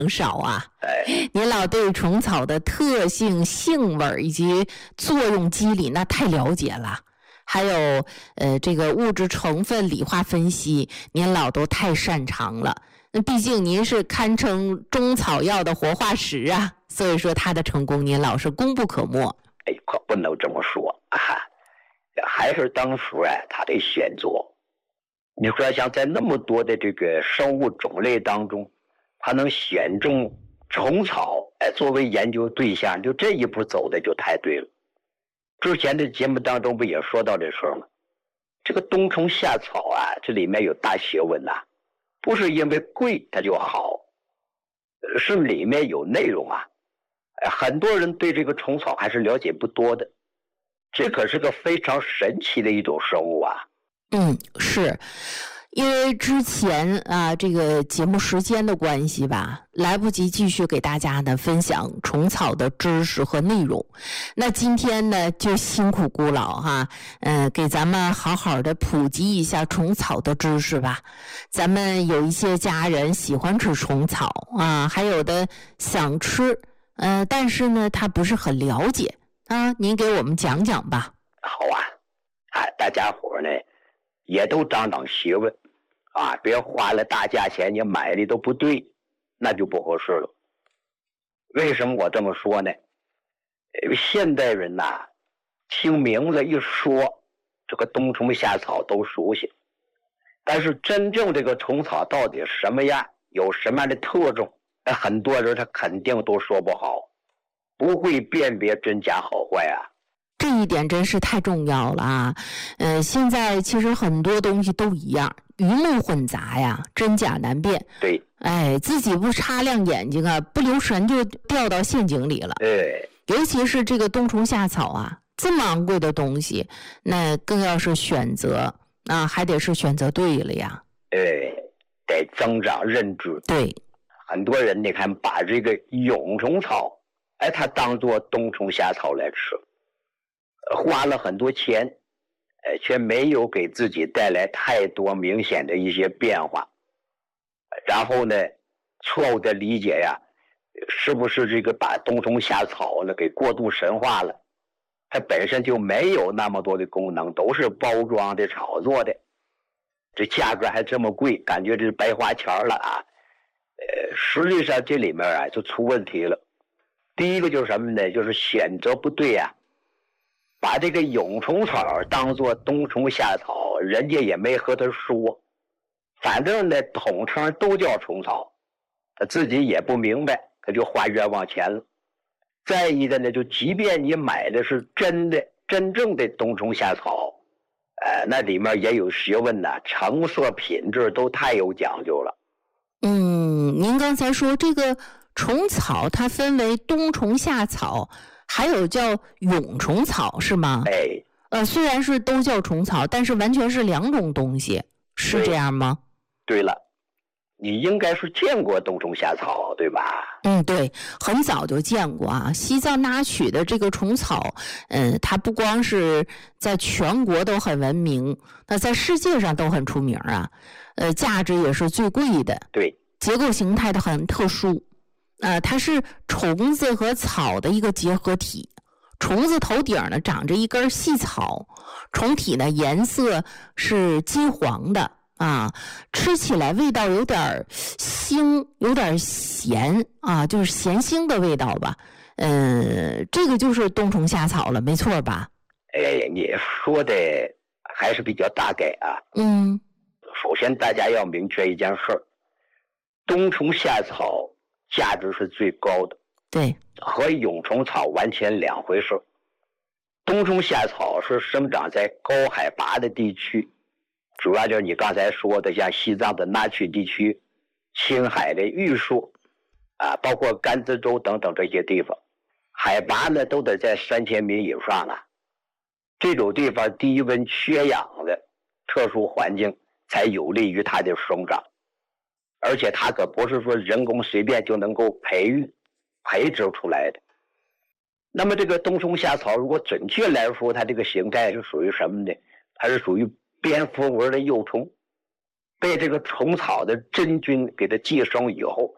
少啊。 哎， 您老对虫草的特性、性味以及作用机理那太了解了。还有这个物质成分理化分析，您老都太擅长了。那毕竟您是堪称中草药的活化石啊，所以说他的成功您老是功不可没。 哎，可不能这么说啊！还是当时他的选择。你说像在那么多的这个生物种类当中，他能选中虫草作为研究对象，就这一步走的就太对了。之前的节目当中不也说到这事吗？这个冬虫夏草啊，这里面有大学问呐，不是因为贵它就好，是里面有内容啊。很多人对这个虫草还是了解不多的，这可是个非常神奇的一种生物啊。 是因为之前啊这个节目时间的关系吧，来不及继续给大家呢分享虫草的知识和内容。那今天呢就辛苦姑老哈，给咱们好好的普及一下虫草的知识吧。咱们有一些家人喜欢吃虫草啊，还有的想吃，但是呢他不是很了解啊，您给我们讲讲吧。 好啊，大家伙呢也都长长学问啊，别花了大价钱你买的都不对，那就不合适了。为什么我这么说呢？现代人呐，听名字一说，这个冬虫夏草都熟悉，但是真正这个虫草到底什么样，有什么样的特征，很多人他肯定都说不好，不会辨别真假好坏啊。 这一点真是太重要了啊！现在其实很多东西都一样，鱼目混杂呀，真假难辨。 对， 自己不擦亮眼睛啊，不留神就掉到陷阱里了。尤其是这个冬虫夏草啊，这么昂贵的东西，那更要是选择啊，还得是选择对了呀。 得增长认知。 对， 很多人你看把这个蛹虫草，它当做冬虫夏草来吃。花了很多钱，却没有给自己带来太多明显的一些变化。然后呢，错误的理解呀，是不是这个把冬虫夏草呢给过度神化了？它本身就没有那么多的功能，都是包装的、炒作的。这价格还这么贵，感觉这是白花钱了啊！实际上这里面啊就出问题了。第一个就是什么呢？就是选择不对呀。把这个蛹虫草当作冬虫夏草，人家也没和他说，反正呢统称都叫虫草，他自己也不明白，他就花冤枉钱了。再一个呢，就即便你买的是真正的冬虫夏草，那里面也有学问呐，成色品质都太有讲究了。 您刚才说这个虫草它分为冬虫夏草，还有叫蛹虫草是吗？虽然是都叫虫草，但是完全是两种东西，是这样吗？ 对了，你应该是见过冬虫夏草对吧？ 对，很早就见过啊。西藏那曲的这个虫草，它不光是在全国都很闻名，那在世界上都很出名啊。价值也是最贵的。 对， 结构形态的很特殊。它是虫子和草的一个结合体。虫子头顶呢长着一根细草，虫体呢颜色是金黄的啊，吃起来味道有点腥，有点咸啊，就是咸腥的味道吧。这个就是冬虫夏草了，没错吧？ 你说的还是比较大概啊。首先大家要明确一件事，冬虫夏草价值是最高的， 对， 和蛹虫草完全两回事。冬虫夏草是生长在高海拔的地区，主要就是你刚才说的像西藏的那曲地区、青海的玉树包括甘孜州等等这些地方，海拔呢都得在3000米以上了。这种地方低温缺氧的特殊环境才有利于它的生长，而且它可不是说人工随便就能够培植出来的。那么这个冬虫夏草如果准确来说，它这个形态是属于什么呢？它是属于蝙蝠纹的幼虫，被这个虫草的真菌给它寄生以后，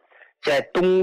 在冬